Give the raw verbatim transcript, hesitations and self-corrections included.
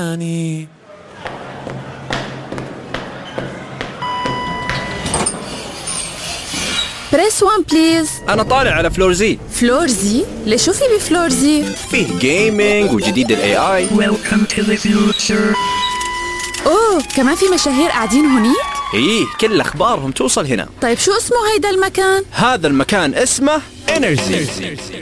مكاني. بريس وان بليز. أنا طالع على فلور زي. فلور زي؟ ليش شو في بفلور زي؟ فيه جيمينج وجديد ال إيه آي. Welcome to the future. أوه كمان في مشاهير قاعدين هونيك؟ إيه كل أخبارهم توصل هنا. طيب شو اسمه هيدا المكان؟ هذا المكان اسمه إنرجي.